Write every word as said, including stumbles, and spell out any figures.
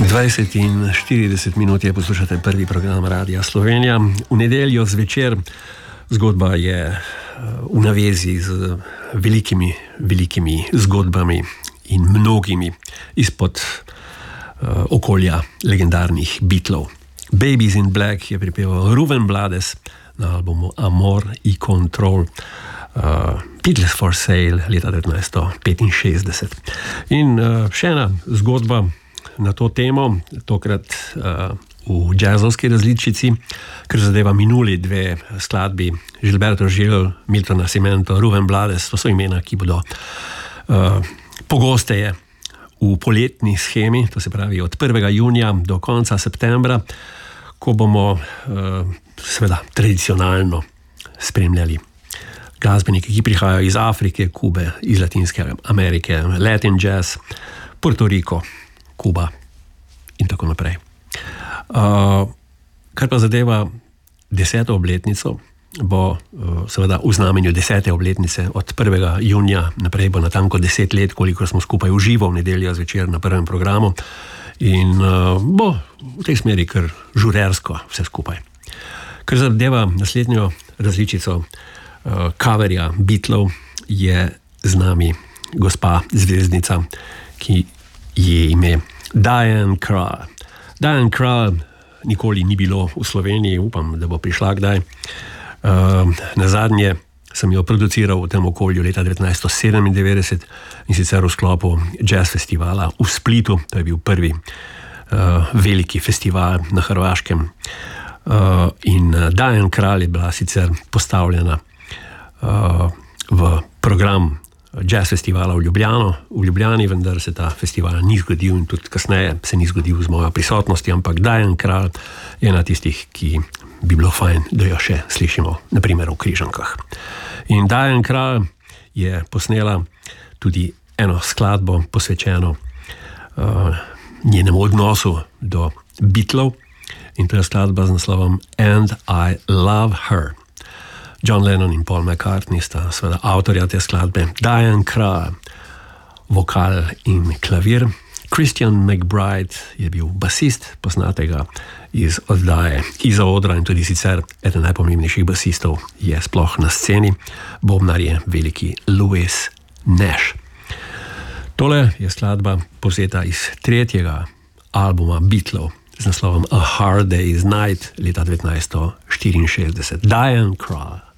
dvajset in štirideset minut je, poslušate prvi program Radia Slovenija. V nedeljo zvečer zgodba je v navezi z velikimi, velikimi zgodbami in mnogimi izpod uh, okolja legendarnih Beatlov. Babies in Black je pripeval Ruben Blades na albumu Amor y Control. Uh, Beatles for Sale leta devetnajststo petinšestdeset. In uh, še ena zgodba na to temo, tokrat uh, v džazovski različici, ker zadeva minuli dve skladbi Gilberto Gil, Milton Nascimento, Ruben Blades. To so imena, ki bodo uh, pogosteje v poletni shemi, to se pravi od prvega junija do konca septembra, ko bomo uh, seveda tradicionalno spremljali glasbeniki, ki prihajajo iz Afrike, Kube, iz Latinske Amerike, Latin jazz, Puerto Rico, Kuba in tako naprej. Uh, kar pa zadeva deseto obletnico, bo uh, seveda v znamenju desete obletnice od prvega junija naprej bo natanko deset let, koliko smo skupaj v živo v nedeljo zvečer na prvem programu in uh, bo v tej smeri kar žurersko vse skupaj. Kar zadeva naslednjo različico Uh, coverja Beatlov, je z nami gospa zvezdnica, ki je ime Diana Krall. Diana Krall nikoli ni bilo v Sloveniji, upam, da bo prišla kdaj. Uh, nazadnje sem jo produciral v tem okolju leta devetnajststo sedemindevetdeset in sicer v sklopu jazz festivala v Splitu. To je bil prvi uh, veliki festival na Hrvaškem. Uh, in Diana Krall je bila sicer postavljena Uh, v program jazz festivala v, Ljubljano, v Ljubljani, vendar se ta festival ni zgodil in tudi kasneje se ni zgodil z mojo prisotnosti, ampak Diana Krall je ena tistih, ki bi bilo fajn, da jo še slišimo, naprimer v Križankah. In Diana Krall je posnela tudi eno skladbo posvečeno uh, njenemu odnosu do Beatlov in to je skladba z naslovom And I Love Her. John Lennon in Paul McCartney sta seveda avtorja te skladbe. Diana Krall, vokal in klavir. Christian McBride je bil basist, poznatega iz oddaje Iza odra in tudi sicer eden najpomembnejših basistov je sploh na sceni. Bobnar je veliki Louis Nash. Tole je skladba povzeta iz tretjega albuma Beatlov z naslovom A Hard Day's Night leta devetnajststo štiriinšestdeset. Diana Krall.